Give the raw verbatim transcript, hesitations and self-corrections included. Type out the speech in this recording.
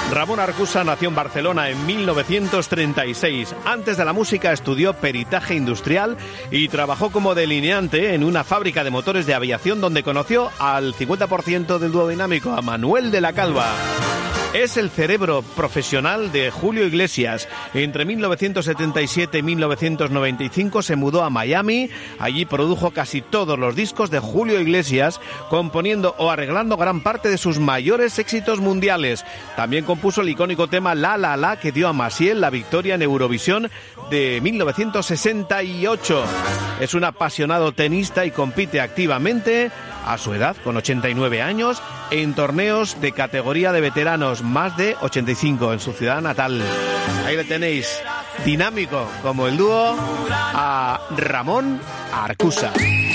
Ramón Arcusa nació en Barcelona en mil novecientos treinta y seis. Antes de la música estudió peritaje industrial y trabajó como delineante en una fábrica de motores de aviación donde conoció al cincuenta por ciento del dúo dinámico, a Manuel de la Calva. Es el cerebro profesional de Julio Iglesias. Entre mil novecientos setenta y siete y mil novecientos noventa y cinco se mudó a Miami. Allí produjo casi todos los discos de Julio Iglesias, componiendo o arreglando gran parte de sus mayores éxitos mundiales. También compuso el icónico tema La La La, que dio a Maciel la victoria en Eurovisión de mil novecientos sesenta y ocho. Es un apasionado tenista y compite activamente, a su edad, con ochenta y nueve años, en torneos de categoría de veteranos, más de ochenta y cinco en su ciudad natal. Ahí le tenéis, dinámico como el dúo, a Ramón Arcusa.